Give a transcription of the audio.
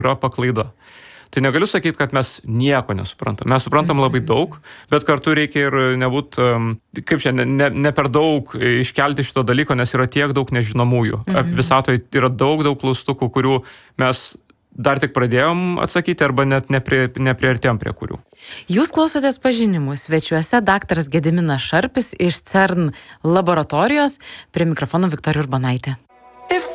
yra paklaida. Tai negaliu sakyti, kad mes nieko nesuprantam. Mes suprantam labai daug, bet kartu reikia ir nebūt, kaip čia, ne per daug iškelti šito dalyko, nes yra tiek daug nežinomųjų. Visatoje yra daug klaustukų, kurių mes dar tik pradėjom atsakyti arba net nepriartėjom prie kurių. Jūs klausotės Pažinimų. Svečiuose daktaras Gediminas Šarpis iš CERN laboratorijos, prie mikrofono Viktorija Urbonaitė.